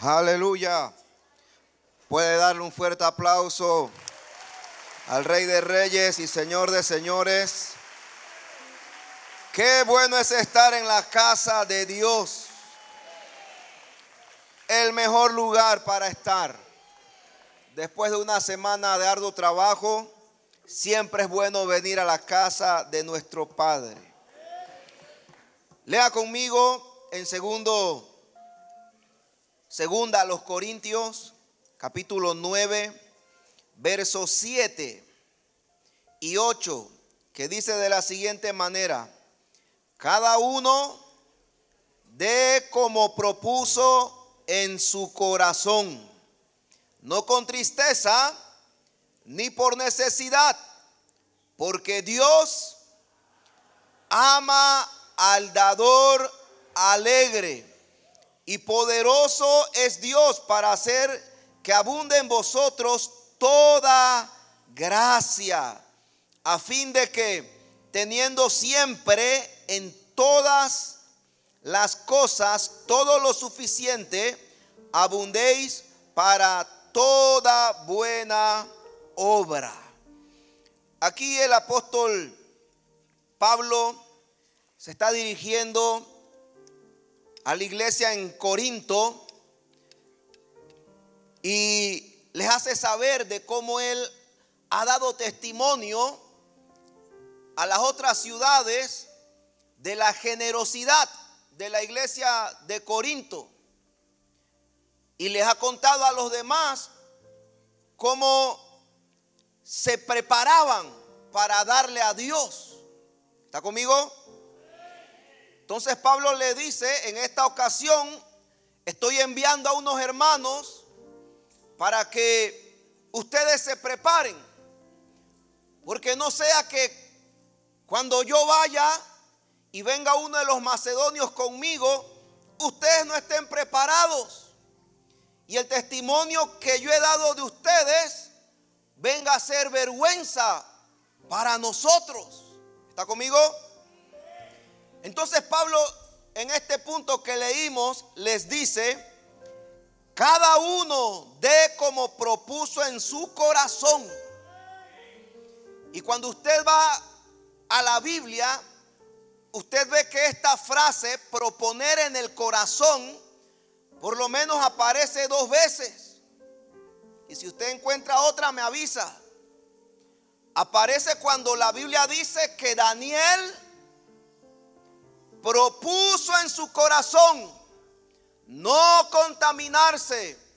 Aleluya. Puede darle un fuerte aplauso al Rey de Reyes y Señor de Señores. Qué bueno es estar en la casa de Dios. El mejor lugar para estar. Después de una semana de arduo trabajo, siempre es bueno venir a la casa de nuestro Padre. Lea conmigo en segunda a los Corintios, capítulo 9, versos 7 y 8, que dice de la siguiente manera: cada uno dé como propuso en su corazón, no con tristeza ni por necesidad, porque Dios ama al dador alegre, y poderoso es Dios para hacer que abunde en vosotros toda gracia, a fin de que, teniendo siempre en todas las cosas todo lo suficiente, abundéis para toda buena obra. Aquí el apóstol Pablo se está dirigiendo a la iglesia en Corinto y les hace saber de cómo él ha dado testimonio a las otras ciudades de la generosidad de la iglesia de Corinto, y les ha contado a los demás cómo se preparaban para darle a Dios. ¿Está conmigo? Entonces Pablo le dice: en esta ocasión estoy enviando a unos hermanos para que ustedes se preparen, porque no sea que cuando yo vaya y venga uno de los macedonios conmigo, ustedes no estén preparados y el testimonio que yo he dado de ustedes venga a ser vergüenza para nosotros. ¿Está conmigo? Entonces Pablo, en este punto que leímos, les dice: cada uno dé como propuso en su corazón. Y cuando usted va a la Biblia, usted ve que esta frase, proponer en el corazón, por lo menos aparece 2 veces. Y si usted encuentra otra, me avisa. Aparece cuando la Biblia dice que Daniel propuso en su corazón no contaminarse